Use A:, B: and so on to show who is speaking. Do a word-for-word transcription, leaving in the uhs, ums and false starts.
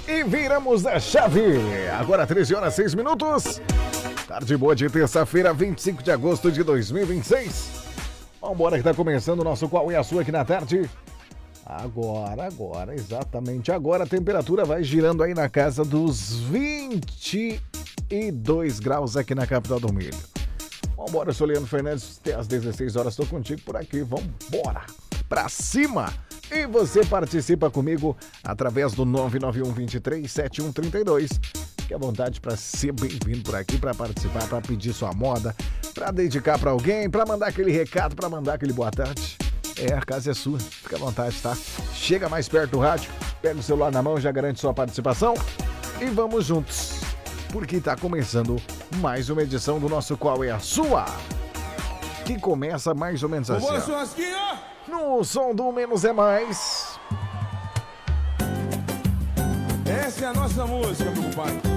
A: E viramos a chave. Agora treze horas e seis minutos. Tarde boa de terça-feira, vinte e cinco de agosto de dois mil e vinte e seis. Vambora que tá começando o nosso Qual é a Sua aqui na tarde. Agora, agora, exatamente agora a temperatura vai girando aí na casa dos vinte e dois graus aqui na capital do milho. Vambora, eu sou Leandro Fernandes, até às dezesseis horas estou contigo por aqui, vambora, pra cima! E você participa comigo através do nove nove um, dois três, sete um três dois. Fique à vontade para ser bem-vindo por aqui, para participar, para pedir sua moda, para dedicar para alguém, para mandar aquele recado, para mandar aquele boa tarde. É, a casa é sua, fica à vontade, tá? Chega mais perto do rádio, pega o celular na mão, já garante sua participação e vamos juntos, porque tá começando mais uma edição do nosso Qual é a Sua? Que começa mais ou menos assim, ó. No som do Menos é Mais.
B: Essa é a nossa música, meu compadre.